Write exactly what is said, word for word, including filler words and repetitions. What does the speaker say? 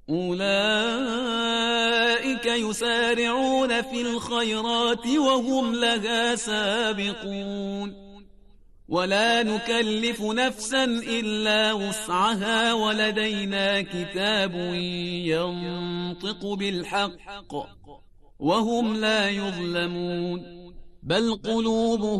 أولئك يسارعون في الخيرات وهم لها سابقون ولا نكلف نفسا إلا وسعها ولدينا كتاب ينطق بالحق وهم لا يظلمون بل قلوبهم